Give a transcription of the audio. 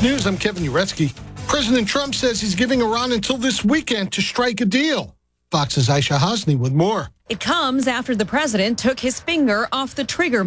News, I'm Kevin Uretsky. President Trump says he's giving Iran until this weekend to strike a deal. Fox's Aisha Hasni with more. It comes after the president took his finger off the trigger